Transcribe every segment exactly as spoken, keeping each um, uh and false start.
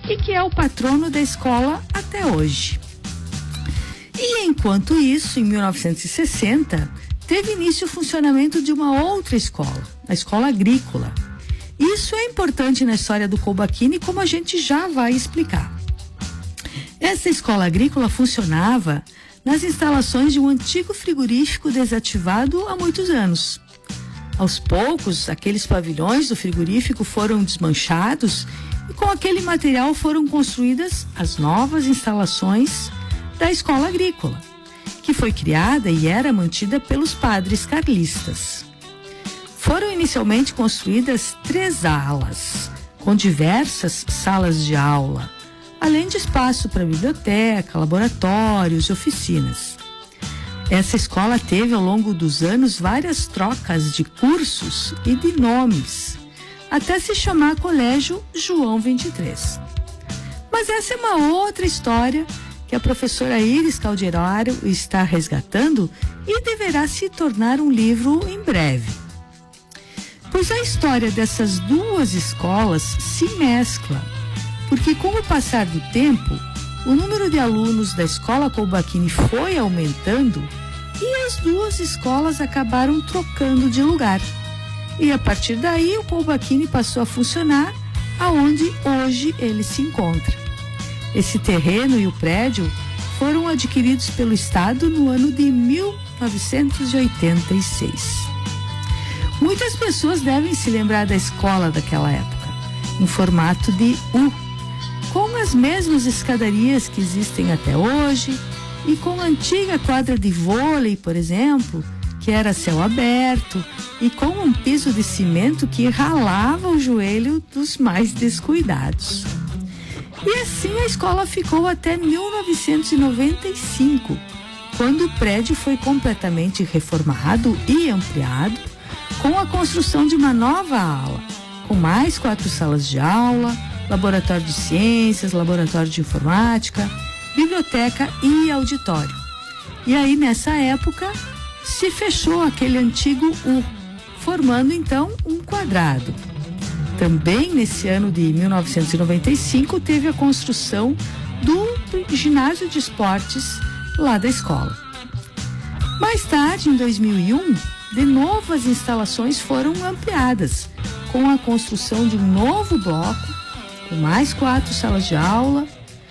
e que é o patrono da escola até hoje. E enquanto isso, em mil novecentos e sessenta, teve início o funcionamento de uma outra escola, a escola agrícola. Isso é importante na história do Coubaquini, como a gente já vai explicar. Essa escola agrícola funcionava nas instalações de um antigo frigorífico desativado há muitos anos. Aos poucos, aqueles pavilhões do frigorífico foram desmanchados e com aquele material foram construídas as novas instalações da escola agrícola, que foi criada e era mantida pelos padres carlistas. Foram inicialmente construídas três alas, com diversas salas de aula, além de espaço para biblioteca, laboratórios e oficinas. Essa escola teve ao longo dos anos várias trocas de cursos e de nomes, até se chamar Colégio João vinte e três. Mas essa é uma outra história que a professora Iris Calderaro está resgatando e deverá se tornar um livro em breve. Pois a história dessas duas escolas se mescla, porque com o passar do tempo, o número de alunos da escola Coubaquini foi aumentando e as duas escolas acabaram trocando de lugar. E a partir daí o Coubaquini passou a funcionar aonde hoje ele se encontra. Esse terreno e o prédio foram adquiridos pelo Estado no ano de mil novecentos e oitenta e seis. Muitas pessoas devem se lembrar da escola daquela época, em formato de U, com as mesmas escadarias que existem até hoje e com a antiga quadra de vôlei, por exemplo, que era céu aberto e com um piso de cimento que ralava o joelho dos mais descuidados. E assim a escola ficou até mil novecentos e noventa e cinco, quando o prédio foi completamente reformado e ampliado, com a construção de uma nova ala, com mais quatro salas de aula, laboratório de ciências, laboratório de informática, biblioteca e auditório. E aí, nessa época, se fechou aquele antigo U, formando então um quadrado. Também nesse ano de mil novecentos e noventa e cinco, teve a construção do ginásio de esportes lá da escola. Mais tarde, em dois mil e um, de novo as instalações foram ampliadas, com a construção de um novo bloco, com mais quatro salas de aula,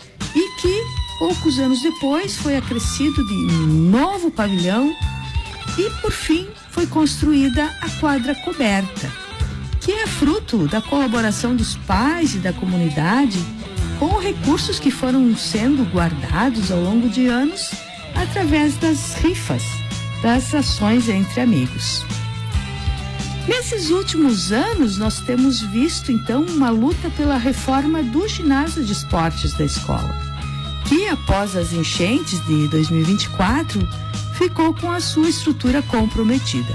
e que, poucos anos depois, foi acrescido de um novo pavilhão e, por fim, foi construída a quadra coberta, que é fruto da colaboração dos pais e da comunidade com recursos que foram sendo guardados ao longo de anos através das rifas, das ações entre amigos. Nesses últimos anos, nós temos visto, então, uma luta pela reforma do ginásio de esportes da escola, que, após as enchentes de dois mil e vinte e quatro, ficou com a sua estrutura comprometida.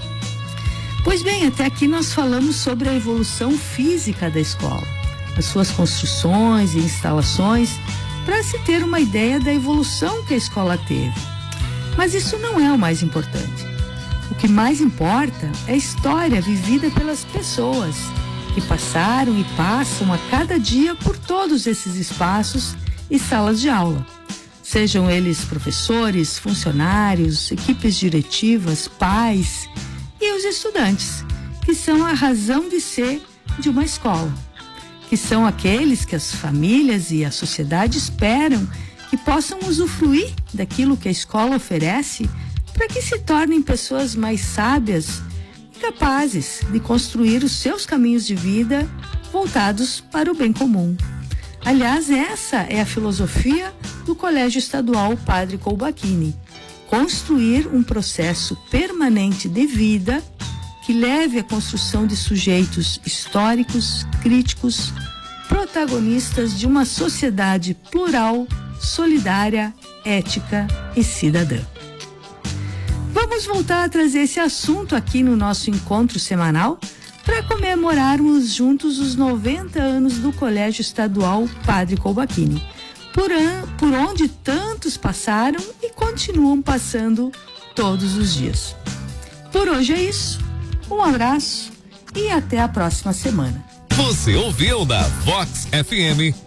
Pois bem, até aqui nós falamos sobre a evolução física da escola, as suas construções e instalações, para se ter uma ideia da evolução que a escola teve. Mas isso não é o mais importante. O que mais importa é a história vivida pelas pessoas que passaram e passam a cada dia por todos esses espaços e salas de aula. Sejam eles professores, funcionários, equipes diretivas, pais e os estudantes, que são a razão de ser de uma escola, que são aqueles que as famílias e a sociedade esperam que possam usufruir daquilo que a escola oferece para que se tornem pessoas mais sábias e capazes de construir os seus caminhos de vida voltados para o bem comum. Aliás, essa é a filosofia do Colégio Estadual Padre Coubaquini: construir um processo permanente de vida que leve à construção de sujeitos históricos, críticos, protagonistas de uma sociedade plural, solidária, ética e cidadã. Vamos voltar a trazer esse assunto aqui no nosso encontro semanal para comemorarmos juntos os noventa anos do Colégio Estadual Padre Coubaquini, por, an, por onde tantos passaram e continuam passando todos os dias. Por hoje é isso, um abraço e até a próxima semana. Você ouviu da Vox F M